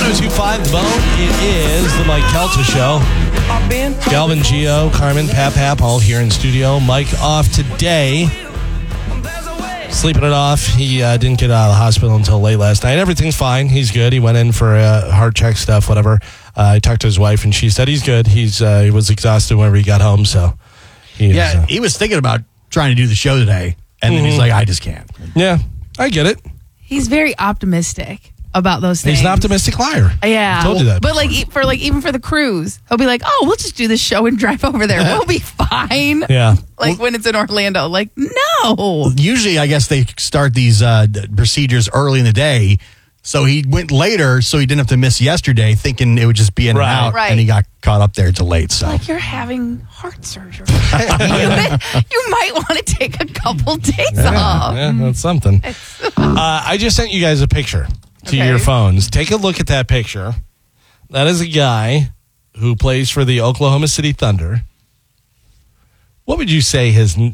102.5 Bone. It is the Mike Kelta Show. Galvin, Gio, Carmen, Pap, all here in studio. Mike off today. Sleeping it off. He didn't get out of the hospital until late last night. Everything's fine. He's good. He went in for heart check stuff, whatever. I talked to his wife, and she said he's good. He was exhausted whenever he got home, so. He was thinking about trying to do the show today, and then he's like, I just can't. Yeah, I get it. He's very optimistic about those things. He's an optimistic liar. Yeah. I told you that. But even for the cruise, he'll be like, "Oh, we'll just do this show and drive over there. We'll be fine." Yeah. When it's in Orlando, no. Usually, I guess they start these procedures early in the day. So he went later, so he didn't have to miss yesterday, thinking it would just be in and out, and he got caught up there till late. So you're having heart surgery. you might want to take a couple days off. Yeah, that's something. I just sent you guys a picture to your phones. Take a look at that picture. That is a guy who plays for the Oklahoma City Thunder. What would you say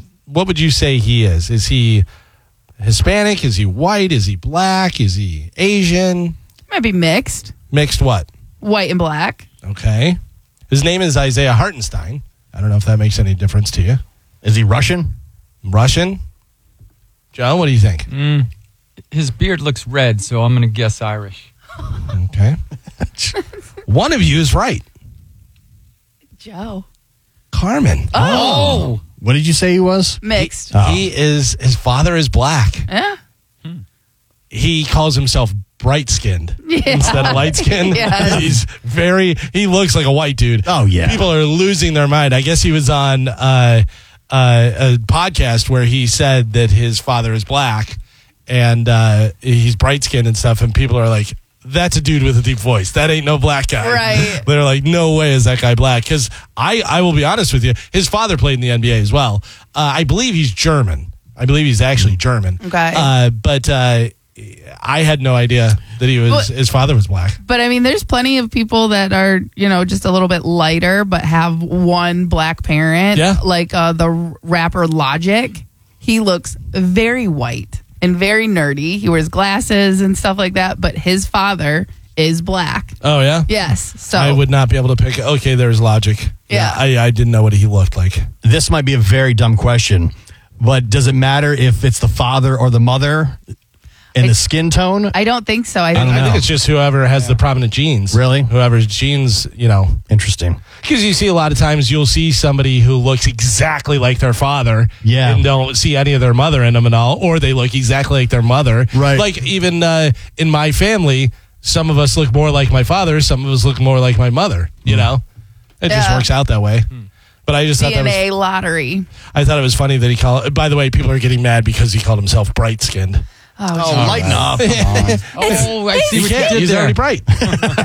he is? Is he Hispanic? Is he white? Is he black? Is he Asian? Might be mixed. Mixed what? White and black. Okay. His name is Isaiah Hartenstein. I don't know if that makes any difference to you. Is he Russian? Russian? Joe, what do you think? His beard looks red, so I'm going to guess Irish. Okay. One of you is right. Joe. Carmen. Oh. What did you say he was? Mixed. His father is black. Yeah. He calls himself bright-skinned instead of light-skinned. Yes. He looks like a white dude. Oh, yeah. People are losing their mind. I guess he was on a podcast where he said that his father is black and he's bright-skinned and stuff, and people are like, that's a dude with a deep voice. That ain't no black guy. Right. They're like, no way is that guy black. Because I will be honest with you, his father played in the NBA as well. I believe he's German. I believe he's actually German. Okay. But I had no idea that his father was black. But I mean, there's plenty of people that are, just a little bit lighter, but have one black parent. Yeah. Like the rapper Logic. He looks very white and very nerdy. He wears glasses and stuff like that, but his father is black. Oh, yeah? Yes. So I would not be able to pick. Okay, there's Logic. Yeah. I didn't know what he looked like. This might be a very dumb question, but does it matter if it's the father or the mother in the skin tone? I don't think so. I think it's just whoever has the prominent genes. Really? Whoever's genes, Interesting. Because you see a lot of times you'll see somebody who looks exactly like their father and don't see any of their mother in them at all, or they look exactly like their mother. Right. Like even in my family, some of us look more like my father, some of us look more like my mother, It just works out that way. But I just thought DNA lottery. I thought it was funny that he called. By the way, people are getting mad because he called himself bright-skinned. Oh, lighten up. Come on. I see what you did He's there. already bright. But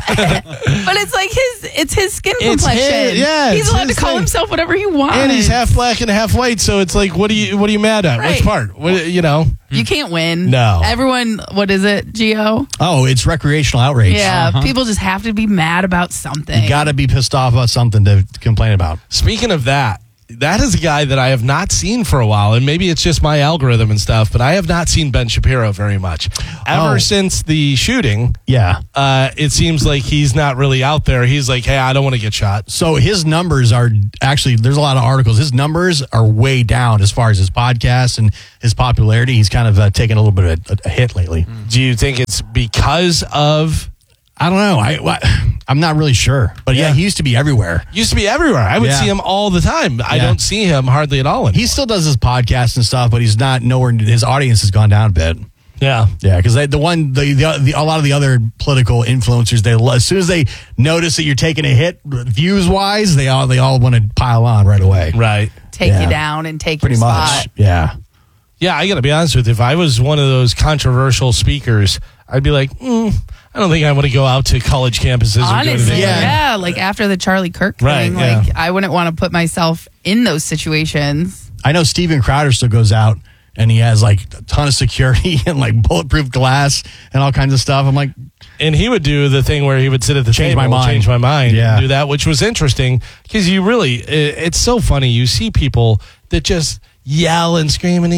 it's like it's his skin complexion. He's allowed to call himself whatever he wants. And he's half black and half white, so it's like, what are you mad at? Right. Which part? You can't win. No. Everyone, what is it, Gio? Oh, it's recreational outrage. Yeah, people just have to be mad about something. You got to be pissed off about something to complain about. Speaking of that is a guy that I have not seen for a while, and maybe it's just my algorithm and stuff, but I have not seen Ben Shapiro very much. Ever since the shooting, it seems like he's not really out there. He's like, hey, I don't want to get shot. So his numbers are actually, there's a lot of articles. His numbers are way down as far as his podcast and his popularity. He's kind of taken a little bit of a hit lately. Do you think it's because of... I don't know. I'm not really sure. But he used to be everywhere. I would see him all the time. I don't see him hardly at all anymore. He still does his podcast and stuff, but he's not nowhere. His audience has gone down a bit. Yeah. Yeah, because a lot of the other political influencers, as soon as they notice that you're taking a hit views-wise, they all want to pile on right away. Right. Take you down and take pretty your much. spot. Yeah. Yeah, I got to be honest with you. If I was one of those controversial speakers, I'd be like, I don't think I want to go out to college campuses. Honestly, like after the Charlie Kirk thing, I wouldn't want to put myself in those situations. I know Steven Crowder still goes out and he has like a ton of security and like bulletproof glass and all kinds of stuff. I'm like, and he would do the thing where he would sit at the table, change my mind, and do that, which was interesting because it's so funny. You see people that just yell and scream, and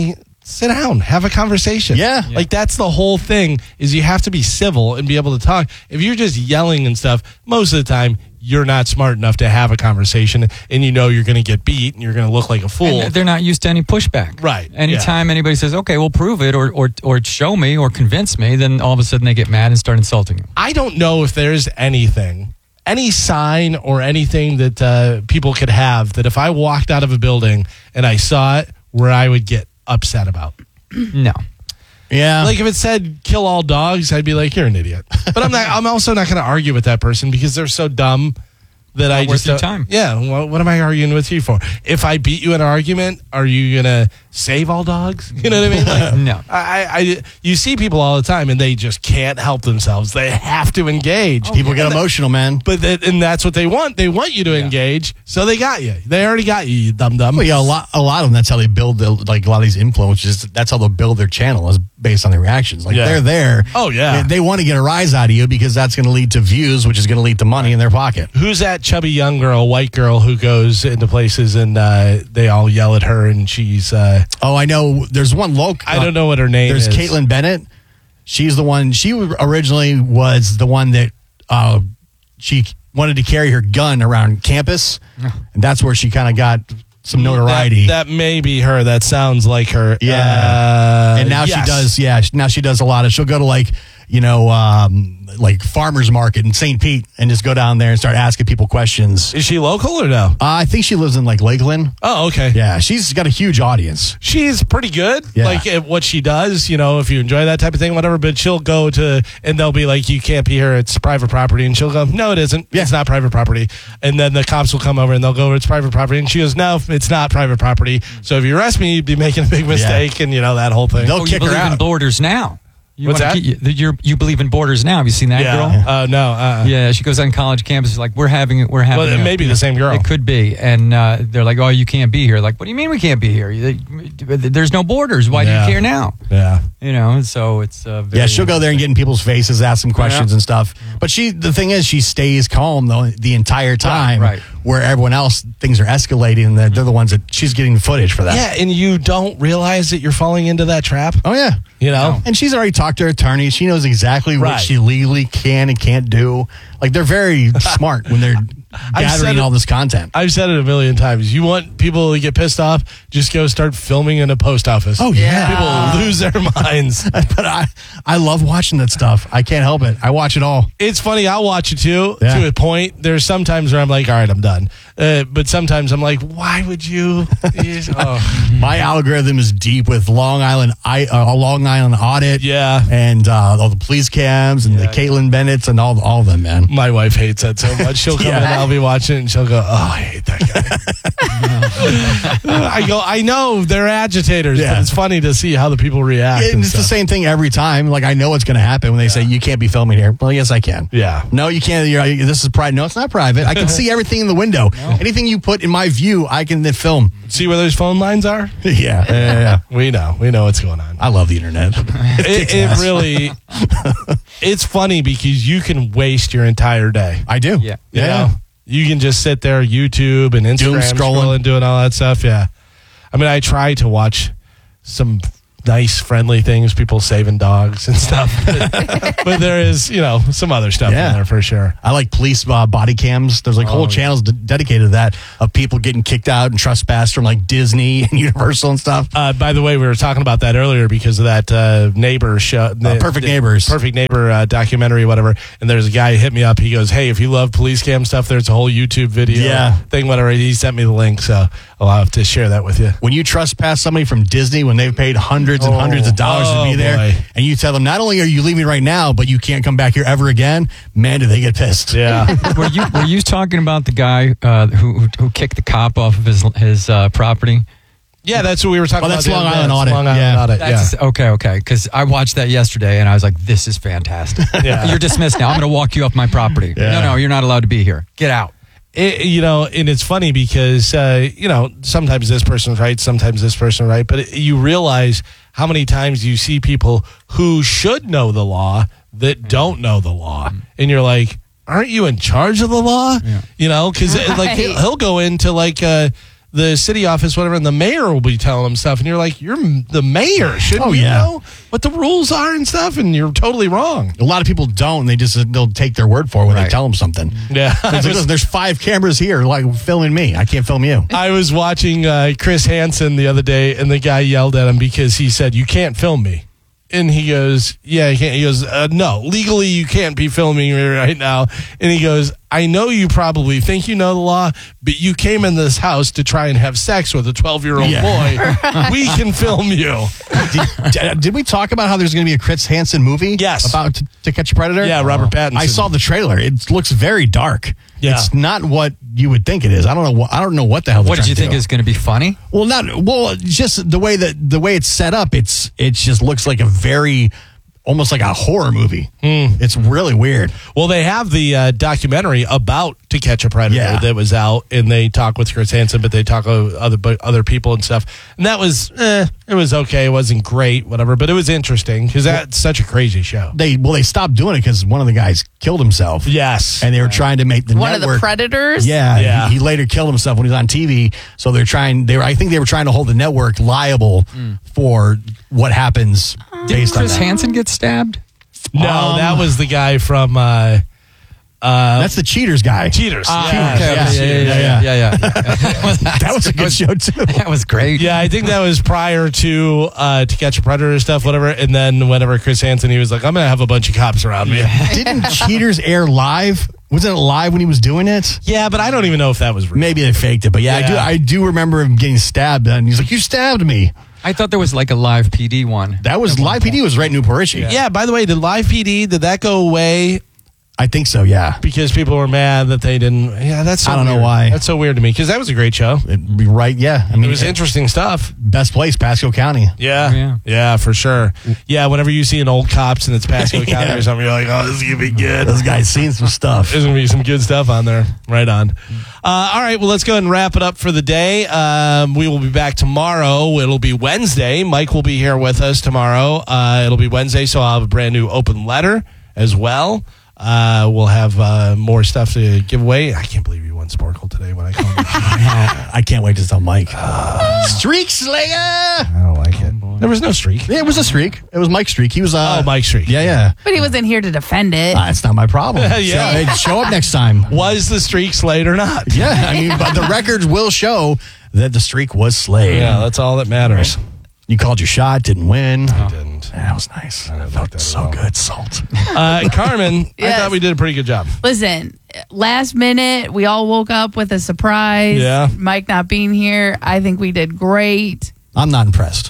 sit down, have a conversation. Yeah. Like that's the whole thing is you have to be civil and be able to talk. If you're just yelling and stuff, most of the time you're not smart enough to have a conversation and you know you're going to get beat and you're going to look like a fool. And they're not used to any pushback. Right. Anytime anybody says, okay, well, prove it or show me or convince me, then all of a sudden they get mad and start insulting you. I don't know if there's any sign or anything that people could have that if I walked out of a building and I saw it where I would get upset about. No. Yeah. Like if it said kill all dogs, I'd be like, you're an idiot. But I'm also not going to argue with that person because they're so dumb that I just worth your time. Yeah, well, what am I arguing with you for? If I beat you in an argument, are you gonna save all dogs? You know what I mean? Like, No. I you see people all the time and they just can't help themselves. They have to engage. People get emotional, man. But and that's what they want. They want you to engage, so they got you. They already got you, you dumb. Well, yeah, a lot of them. That's how they build like a lot of these influencers. That's how they'll build their channel is based on their reactions. Like they're there. Oh yeah, they want to get a rise out of you because that's going to lead to views, which is going to lead to money in their pocket. Who's that chubby young girl, white girl who goes into places and they all yell at her and she's. Oh, I know. There's one local. I don't know what her name is. There's Caitlin Bennett. She's the one. She originally was the one that she wanted to carry her gun around campus, and that's where she kind of got some notoriety. That may be her. That sounds like her. Yeah. And now she does. Yeah. Now she does a lot of. She'll go to like farmers market in St. Pete and just go down there and start asking people questions. Is she local or no? I think she lives in like Lakeland. Oh, okay. Yeah, she's got a huge audience. She's pretty good. Yeah. Like at what she does, if you enjoy that type of thing, whatever, but she'll go to, and they'll be like, you can't be here, it's private property. And she'll go, no, it isn't. Yeah. It's not private property. And then the cops will come over and they'll go, it's private property. And she goes, no, it's not private property. So if you arrest me, you'd be making a big mistake and, that whole thing. They'll kick her out. In Borders now. What's that? You believe in Borders now. Have you seen that girl? No. Yeah, she goes on college campus. Like, we're having it. Well, it may be the same girl. It could be. And they're like, oh, you can't be here. Like, what do you mean we can't be here? There's no borders. Why do you care now? Yeah. So it's very she'll go there and get in people's faces, ask them questions and stuff. But the thing is, she stays calm the entire time. Right. Where everyone else, things are escalating, and they're the ones that she's getting footage for that. Yeah, and you don't realize that you're falling into that trap. Oh, yeah. And she's already talked to her attorney. She knows exactly what she legally can and can't do. Like, they're very smart when they're gathering all this content. I've said it a million times. You want people to get pissed off, just go start filming in a post office. Oh, yeah. People lose their minds. But I love watching that stuff. I can't help it. I watch it all. It's funny. I'll watch it too, to a point. There's some times where I'm like, all right, I'm done. But sometimes I'm like, why would you? My algorithm is deep with Long Island audit. Yeah. And all the police cams and the Caitlin Bennett's and all of them, man. My wife hates that so much. She'll come in, I'll be watching it, and she'll go, oh, I hate that guy. I go, I know, they're agitators, but it's funny to see how the people react. And it's the same thing every time. Like, I know what's going to happen when they say, you can't be filming here. Well, yes, I can. Yeah. No, you can't. This is private. No, it's not private. I can see everything in the window. Anything you put in my view, I can then film. See where those phone lines are? Yeah. We know what's going on. I love the internet. It really, it's funny because you can waste your entire day. I do. Yeah. You can just sit there, YouTube and Instagram, scrolling, doing all that stuff. Yeah. I mean, I try to watch some nice, friendly things, people saving dogs and stuff. But there is, some other stuff in there for sure. I like police body cams. There's like whole channels dedicated to that of people getting kicked out and trespassed from like Disney and Universal and stuff. By the way, we were talking about that earlier because of that neighbor show. Perfect Neighbors. Perfect Neighbor documentary, whatever. And there's a guy who hit me up. He goes, hey, if you love police cam stuff, there's a whole YouTube video thing, whatever. He sent me the link, so I'll have to share that with you. When you trespass somebody from Disney when they've paid hundreds and hundreds of dollars to be there, and you tell them not only are you leaving right now, but you can't come back here ever again, man, do they get pissed. Yeah. Were you talking about the guy who kicked the cop off of his property? Yeah, that's what we were talking about. That's Long Island Audit. Long Island Audit, Okay. Because I watched that yesterday, and I was like, this is fantastic. You're dismissed now. I'm going to walk you off my property. Yeah. No, you're not allowed to be here. Get out. And it's funny because, sometimes this person's right, sometimes this person's right, but you realize how many times you see people who should know the law that don't know the law. And you're like, aren't you in charge of the law? Yeah. Because like he'll go into like the the city office, whatever, and the mayor will be telling them stuff, and you're like, you're the mayor, shouldn't you yeah. know what the rules are and stuff? And you're totally wrong. A lot of people don't. They'll take their word for it when they tell them something. Yeah, It's like, listen, there's 5 cameras here, like filming me. I can't film you. I was watching Chris Hansen the other day, and the guy yelled at him because he said, "You can't film me." And he goes, "Yeah, you can't." He goes, "No, legally you can't be filming me right now." And he goes, "I know you probably think you know the law, but you came in this house to try and have sex with a 12-year-old boy. We can film you." Did we talk about how there's going to be a Chris Hansen movie? Yes. About To Catch a Predator? Yeah, Robert Pattinson. I saw the trailer. It looks very dark. Yeah. It's not what you would think it is. I don't know what the hell they're What did trying you to think do. is going to be funny? Well, just the way it's set up, it just looks like almost like a horror movie. It's really weird. Well, they have the documentary about To Catch a Predator that was out, and they talk with Chris Hansen, but they talk with other people and stuff. And that was, it was okay. It wasn't great, whatever, but it was interesting because that's such a crazy show. They stopped doing it because one of the guys killed himself. Yes. And they were trying to make the One network. of the Predators? Yeah. He later killed himself when he was on TV. So I think they were trying to hold the network liable for what happens based on Chris that. Hansen get stabbed? No, that was the guy from That's the Cheaters guy. Cheaters. Yeah. That was a good show too. That was great. Yeah, I think that was prior to Catch a Predator stuff, whatever. And then whenever Chris Hansen, he was like, "I'm going to have a bunch of cops around me." Didn't Cheaters air live? Wasn't it live when he was doing it? Yeah, but I don't even know if that was real. Maybe they faked it, but Yeah. I do remember him getting stabbed, and he's like, "You stabbed me." I thought there was like a live PD one. That was live PD was right in New Parishi. Yeah, by the way, did Live PD, did that go away I think so. Yeah, because people were mad that they didn't? Yeah, that's so I don't know weird. why. That's so weird to me because that was a great show. it'd be right. Yeah, I mean, It was interesting stuff. best place, Pasco County. Yeah, for sure. Yeah, whenever you see an old cops and it's Pasco County or something, you're like, "Oh, this is gonna be good." Those guys seen some stuff. There's gonna be some good stuff on there. Right on. All right, well, let's go ahead and wrap it up for the day. We will be back tomorrow. It'll be Wednesday. Mike will be here with us tomorrow. It'll be Wednesday, so I'll have a brand new open letter as well. We'll have more stuff to give away. I can't believe you won Sporkle today when I called you. I can't wait to tell Mike. Streak Slayer. I don't like it. There was no streak. Yeah, it was a streak. It was Mike's streak. He was Mike's streak. Yeah. But he wasn't here to defend it. It's not my problem. Yeah. Show up next time. Was the streak slayed or not? Yeah, I mean, but the records will show that the streak was slayed. Yeah, that's all that matters. You called your shot, didn't win. I didn't. That was nice. I didn't Felt like that so at all. good. Salt. Carmen, I Yes. thought we did a pretty good job. Listen, last minute, we all woke up with a surprise. Yeah. Mike not being here. I think we did great. I'm not impressed.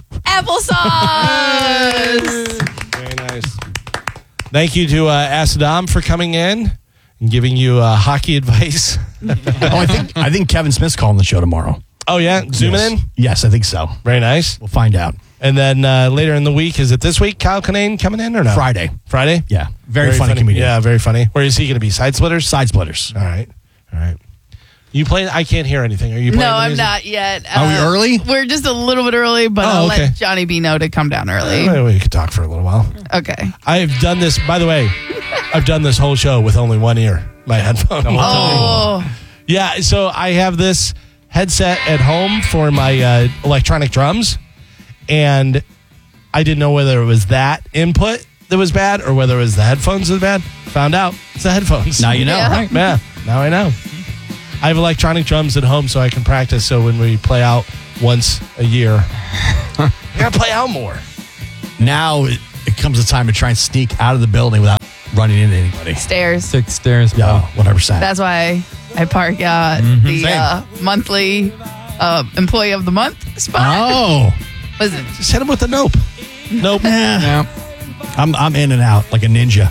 Applesauce! Very nice. Thank you to Asadam for coming in and giving you hockey advice. I think Kevin Smith's calling the show tomorrow. Oh, yeah? Zooming in? Yes, I think so. Very nice. We'll find out. And then later in the week, is it this week, Kyle Kinane coming in or no? Friday. Friday? Yeah. Very funny comedian. Yeah, very funny. Where is he going to be? Side Splitters? Side Splitters. All right. You playing? I can't hear anything. Are you playing No, the I'm music? not yet. Are we early? We're just a little bit early, but Oh, I'll okay. let Johnny B know to come down early. We could talk for a little while. Okay. I've done this, by the way, I've done this whole show with only one ear, my headphone. Oh, Yeah, so I have this headset at home for my electronic drums, and I didn't know whether it was that input that was bad or whether it was the headphones that were bad. Found out it's the headphones. Now you know. Yeah. Right? Yeah, now I know. I have electronic drums at home so I can practice, so when we play out once a year, I gotta play out more. Now it comes the time to try and sneak out of the building without running into anybody. stairs. Take the stairs. Yeah, 100%. That's why I park at the monthly employee of the month spot. Oh. Listen, Just hit him with a nope. Nope. Yeah. I'm in and out like a ninja.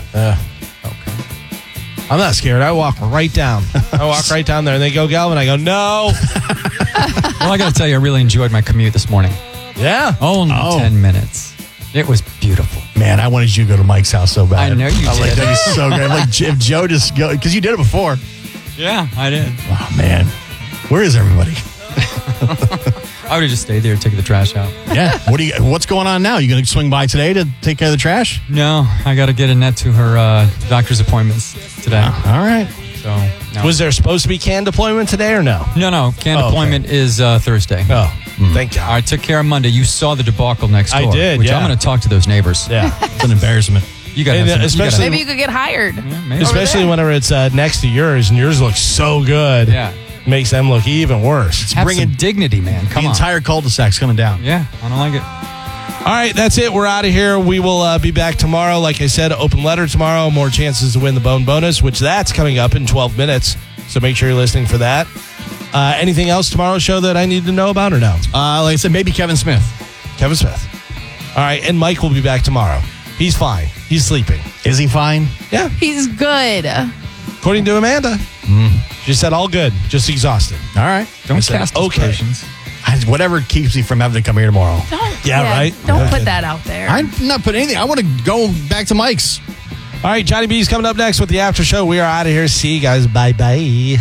I'm not scared. I walk right down. I walk right down there, and they go, Galvin. I go, no. Well, I got to tell you, I really enjoyed my commute this morning. Yeah. Only 10 minutes. It was beautiful. Man, I wanted you to go to Mike's house so bad. I know you I'm like, did. that'd be so good. Like, if Joe just go, because you did it before. Yeah, I did. Oh, man. Where is everybody? I would have just stayed there and taken the trash out. Yeah. What's going on now? You going to swing by today to take care of the trash? No, I got to get Annette to her doctor's appointments today. All right. So no. Was there supposed to be can deployment today or no? No. Can deployment is Thursday. Oh, thank God. I took care of Monday. You saw the debacle next door. I did, Which yeah. I'm going to talk to those neighbors. Yeah, it's an embarrassment. You got especially Maybe you could get hired. maybe. Especially whenever it's next to yours and yours looks so good. Yeah. Makes them look even worse. Have bringing some dignity, man. Come the on. entire cul-de-sac's coming down. Yeah, I don't like it. All right, that's it. We're out of here. We will be back tomorrow. Like I said, open letter tomorrow. More chances to win the Bone Bonus, which that's coming up in 12 minutes. So make sure you're listening for that. Anything else tomorrow's show that I need to know about or no? Like I said, maybe Kevin Smith. Kevin Smith. All right, and Mike will be back tomorrow. He's fine. He's sleeping. Is he fine? Yeah, He's good. according to Amanda. She said all good, just exhausted. All right. Don't I said, cast okay. aspersions. Whatever keeps you from having to come here tomorrow. Yeah, right? Don't Okay. put that out there. I'm not putting anything. I want to go back to Mike's. All right, Johnny B's coming up next with the after show. We are out of here. See you guys. Bye-bye.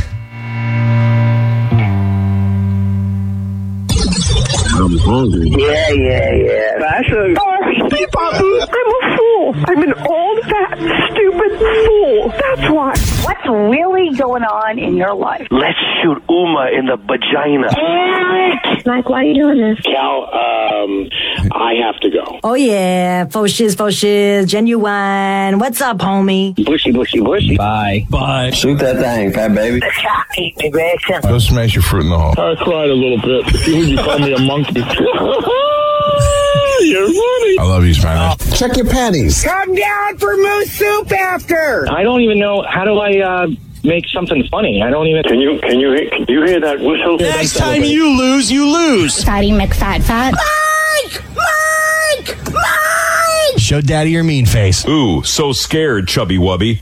I'm hungry. Yeah. Fashion. Oh, Steve Babu, I'm a fool. I'm an old, fat, stupid fool. That's why. What's really going on in your life? Let's shoot Uma in the vagina. Mike, why are you doing this? Cal, I have to go. Oh, yeah. Faux shiz, genuine. What's up, homie? Bushy. Bye. Shoot that thing, fat baby. Go smash your fruit in the hole. I cried a little bit. You call me a monkey. You're funny. I love you, Spanish. Check your panties. Come down for moose soup after. I don't even know, how do I make something funny? I don't even... Can you hear that whistle? Next time you lose, you lose. Fatty McFat. Mike! Show daddy your mean face. Ooh, so scared, chubby wubby.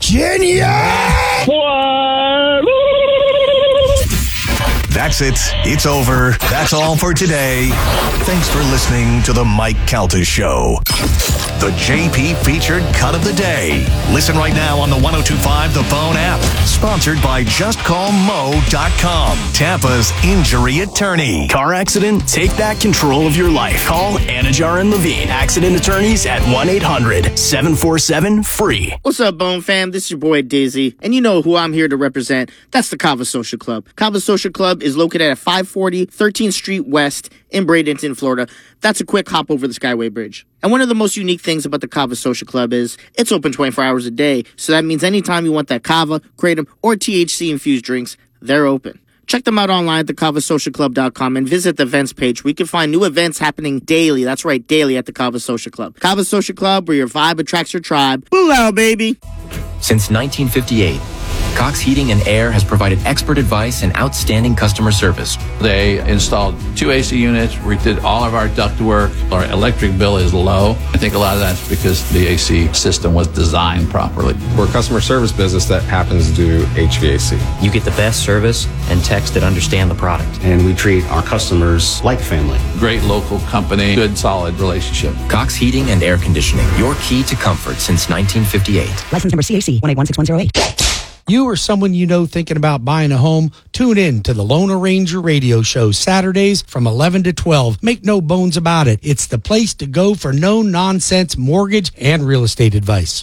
That's it. It's over. That's all for today. Thanks for listening to the Mike Calta Show. The JP featured cut of the day. Listen right now on the 102.5 The Phone app. Sponsored by JustCallMo.com. Tampa's injury attorney. Car accident? Take back control of your life. Call Anajar and Levine Accident Attorneys at 1-800-747-FREE. What's up, Bone fam? This is your boy Dizzy, and you know who I'm here to represent. That's the Kava Social Club. Kava Social Club is located at 540 13th Street West in Bradenton, Florida. That's a quick hop over the Skyway Bridge. And one of the most unique things about the Kava Social Club is it's open 24 hours a day, so that means anytime you want that Kava, Kratom, or THC-infused drinks, they're open. Check them out online at thekavasocialclub.com and visit the events page where you can find new events happening daily. That's right, daily at the Kava Social Club. Kava Social Club, where your vibe attracts your tribe. Boo out, baby! Since 1958, Cox Heating and Air has provided expert advice and outstanding customer service. They installed 2 AC units. We did all of our duct work. Our electric bill is low. I think a lot of that's because the AC system was designed properly. We're a customer service business that happens to do HVAC. You get the best service and techs that understand the product. And we treat our customers like family. Great local company, good solid relationship. Cox Heating and Air Conditioning, your key to comfort since 1958. License number CAC 1816108. You or someone you know thinking about buying a home, tune in to the Lone Ranger radio show Saturdays from 11 to 12. Make no bones about it. It's the place to go for no-nonsense mortgage and real estate advice.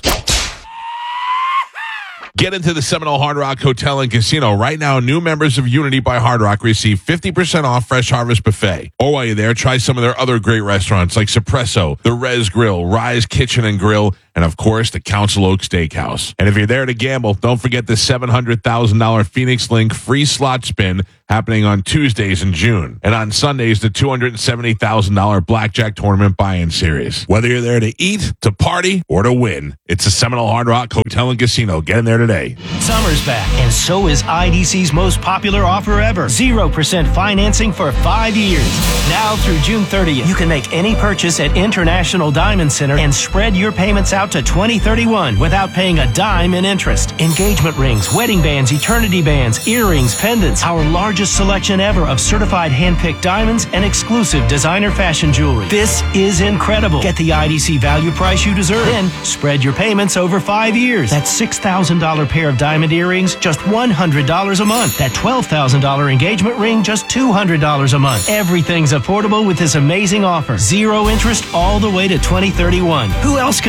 Get into the Seminole Hard Rock Hotel and Casino. Right now, new members of Unity by Hard Rock receive 50% off Fresh Harvest Buffet. Or while you're there, try some of their other great restaurants like Suppresso, The Res Grill, Rise Kitchen and Grill, and of course, the Council Oak Steakhouse. And if you're there to gamble, don't forget the $700,000 Phoenix Link free slot spin happening on Tuesdays in June. And on Sundays, the $270,000 Blackjack Tournament buy-in series. Whether you're there to eat, to party, or to win, it's the Seminole Hard Rock Hotel and Casino. Get in there today. Summer's back, and so is IDC's most popular offer ever. 0% financing for 5 years. Now through June 30th, you can make any purchase at International Diamond Center and spread your payments out to 2031 without paying a dime in interest. Engagement rings, wedding bands, eternity bands, earrings, pendants, our largest selection ever of certified hand-picked diamonds and exclusive designer fashion jewelry. This is incredible. Get the IDC value price you deserve. Then spread your payments over 5 years. That $6,000 pair of diamond earrings, just $100 a month. That $12,000 engagement ring, just $200 a month. Everything's affordable with this amazing offer. 0 interest all the way to 2031. Who else can do this?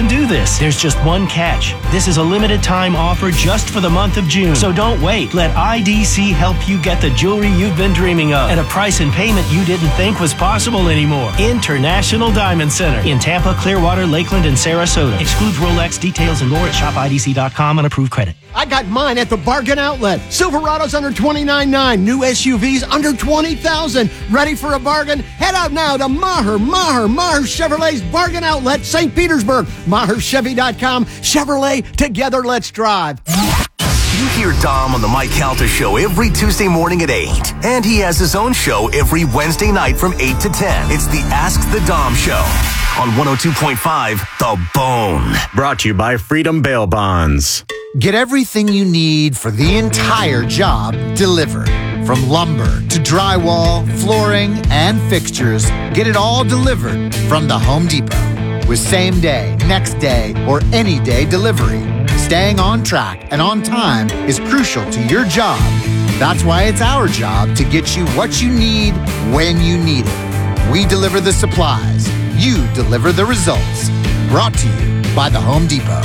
this. There's just one catch. This is a limited time offer just for the month of June. So don't wait. Let IDC help you get the jewelry you've been dreaming of at a price and payment you didn't think was possible anymore. International Diamond Center in Tampa, Clearwater, Lakeland, and Sarasota. Excludes Rolex. Details and more at shopidc.com on approved credit. I got mine at the Bargain Outlet. Silverados under $29,900. New SUVs under $20,000. Ready for a bargain? Head out now to Maher Chevrolet's Bargain Outlet, St. Petersburg. MaherChevy.com. Chevrolet, together let's drive. You hear Dom on the Mike Calta Show every Tuesday morning at 8. And he has his own show every Wednesday night from 8 to 10. It's the Ask the Dom Show on 102.5 The Bone. Brought to you by Freedom Bail Bonds. Get everything you need for the entire job delivered. From lumber to drywall, flooring, and fixtures, get it all delivered from the Home Depot. With same day, next day, or any day delivery. Staying on track and on time is crucial to your job. That's why it's our job to get you what you need when you need it. We deliver the supplies. You deliver the results. Brought to you by the Home Depot.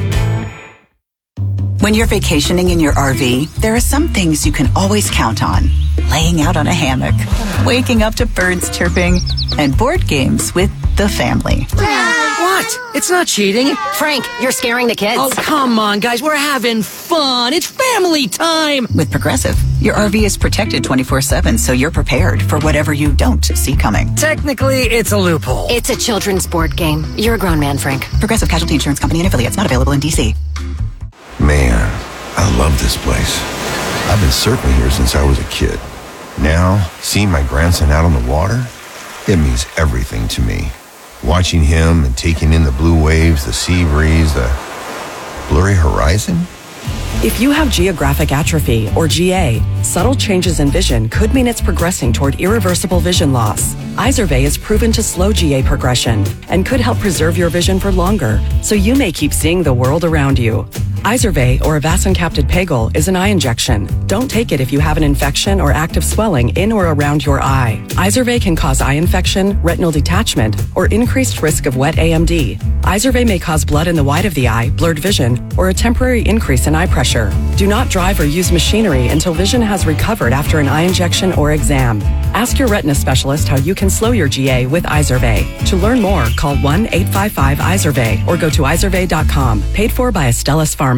When you're vacationing in your RV, there are some things you can always count on. Laying out on a hammock, waking up to birds chirping, and board games with the family. What? It's not cheating. Frank, you're scaring the kids. Oh, come on, guys. We're having fun. It's family time. With Progressive, your RV is protected 24/7, so you're prepared for whatever you don't see coming. Technically, it's a loophole. It's a children's board game. You're a grown man, Frank. Progressive Casualty Insurance Company and affiliates, not available in D.C. Man, I love this place. I've been surfing here since I was a kid. Now, seeing my grandson out on the water, it means everything to me. Watching him and taking in the blue waves, the sea breeze, the blurry horizon. If you have geographic atrophy, or GA, subtle changes in vision could mean it's progressing toward irreversible vision loss. Izervay is proven to slow GA progression and could help preserve your vision for longer, so you may keep seeing the world around you. Izervay, or avacincaptad pegol, is an eye injection. Don't take it if you have an infection or active swelling in or around your eye. Izervay can cause eye infection, retinal detachment, or increased risk of wet AMD. Izervay may cause blood in the white of the eye, blurred vision, or a temporary increase in eye pressure. Do not drive or use machinery until vision has recovered after an eye injection or exam. Ask your retina specialist how you can slow your GA with Izervay. To learn more, call 1-855-IZERVAY or go to izervay.com. Paid for by Astellas Pharma.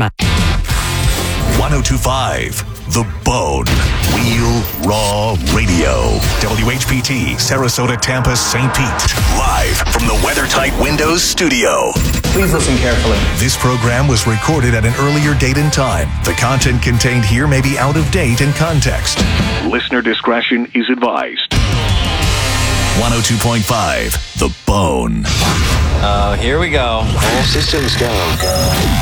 102.5 The Bone. Real Raw Radio. WHPT, Sarasota, Tampa, St. Pete. Live from the WeatherTight Windows studio. Please listen carefully. This program was recorded at an earlier date and time. The content contained here may be out of date in context. Listener discretion is advised. 102.5 The Bone. Here we go. All systems go.